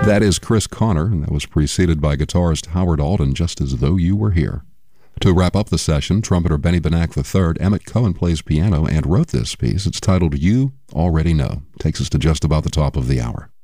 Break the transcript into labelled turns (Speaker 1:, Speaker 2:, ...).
Speaker 1: That is Chris Connor, and that was preceded by guitarist Howard Alden, Just As Though You Were Here. To wrap up the session, trumpeter Benny Benack III, Emmett Cohen plays piano and wrote this piece. It's titled You Already Know. Takes us to just about the top of the hour.